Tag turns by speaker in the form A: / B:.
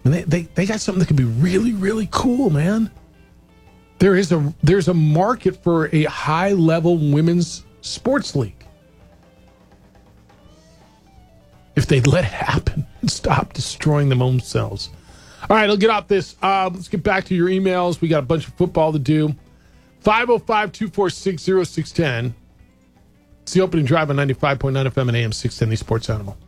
A: And they got something that could be really, really cool, man. There's a market for a high-level women's sports league. If they'd let it happen and stop destroying them themselves. All right, I'll get off this. Let's get back to your emails. We got a bunch of football to do. 505-246-0610. It's the opening drive on 95.9 FM and AM 610, the Sports Animal.